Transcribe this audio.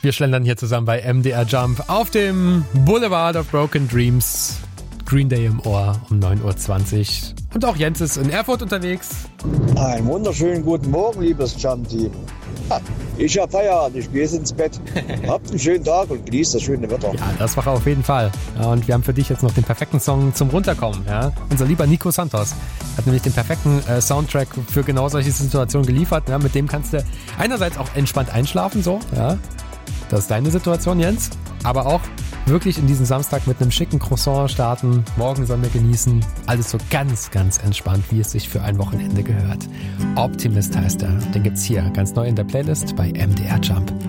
Wir schlendern hier zusammen bei MDR Jump auf dem Boulevard of Broken Dreams. Green Day im Ohr um 9.20 Uhr. Und auch Jens ist in Erfurt unterwegs. Einen wunderschönen guten Morgen, liebes Jump-Team. Ich hab Feierabend, ich gehe jetzt ins Bett. Habt einen schönen Tag und genießt das schöne Wetter. Ja, das war auf jeden Fall. Ja, und wir haben für dich jetzt noch den perfekten Song zum Runterkommen. Ja? Unser lieber Nico Santos hat nämlich den perfekten Soundtrack für genau solche Situationen geliefert. Ja? Mit dem kannst du einerseits auch entspannt einschlafen, so. Ja? Das ist deine Situation, Jens. Aber auch wirklich in diesen Samstag mit einem schicken Croissant starten, Morgensonne genießen. Alles so ganz, ganz entspannt, wie es sich für ein Wochenende gehört. Optimist heißt er. Den gibt's hier ganz neu in der Playlist bei MDR Jump.